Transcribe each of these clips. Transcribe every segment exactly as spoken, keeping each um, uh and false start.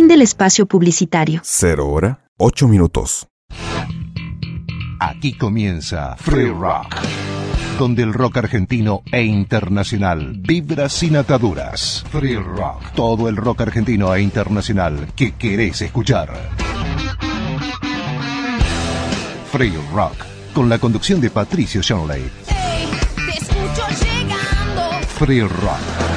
Fin del espacio publicitario. Cero hora, ocho minutos. Aquí comienza Free Rock, donde el rock argentino e internacional vibra sin ataduras. Free Rock, todo el rock argentino e internacional que querés escuchar. Free Rock, con la conducción de Patricio Shanley. Hey, te escucho llegando. Free Rock.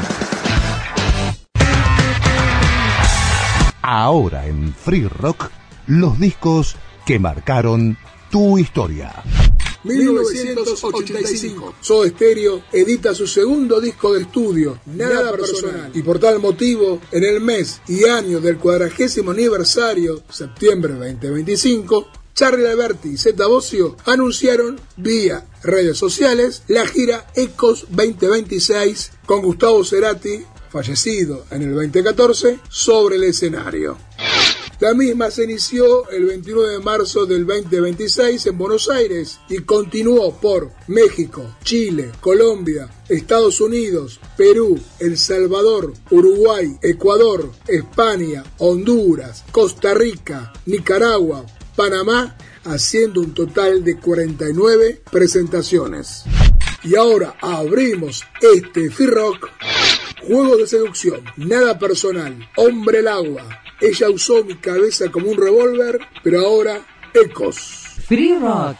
Ahora en Free Rock, los discos que marcaron tu historia. mil novecientos ochenta y cinco. Soda Stereo edita su segundo disco de estudio, Nada Personal. Y por tal motivo, en el mes y año del cuadragésimo aniversario, septiembre veinte veinticinco, Charly Alberti y Zeta Bosio anunciaron vía redes sociales la gira Ecos veinte veintiséis con Gustavo Cerati, fallecido en el veinte catorce, sobre el escenario. La misma se inició el veintinueve de marzo del veinte veintiséis en Buenos Aires y continuó por México, Chile, Colombia, Estados Unidos, Perú, El Salvador, Uruguay, Ecuador, España, Honduras, Costa Rica, Nicaragua, Panamá, haciendo un total de cuarenta y nueve presentaciones. Y ahora abrimos este Free Rock. Juego de seducción, Nada Personal, Hombre el Agua, Ella usó mi cabeza como un revólver, pero ahora Ecos. Free Rock.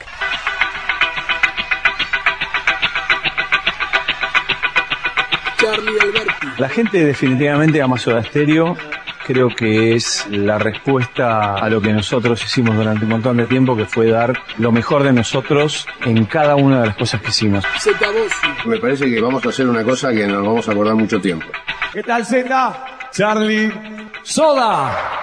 Charly Alberti. La gente definitivamente ama Soda Stereo. Creo que es la respuesta a lo que nosotros hicimos durante un montón de tiempo, que fue dar lo mejor de nosotros en cada una de las cosas que hicimos. Zeta Bosio. Me parece que vamos a hacer una cosa que nos vamos a acordar mucho tiempo. ¿Qué tal, Zeta? Charly. Soda.